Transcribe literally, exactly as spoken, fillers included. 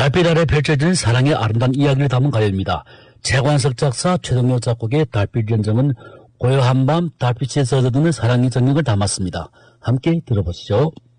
달빛 아래 펼쳐지는 사랑의 아름다운 이야기를 담은 가요입니다. 최관석 작사, 최동료 작곡의 달빛 연정은 고요한 밤 달빛에 젖어드는 사랑의 정경을 담았습니다. 함께 들어보시죠.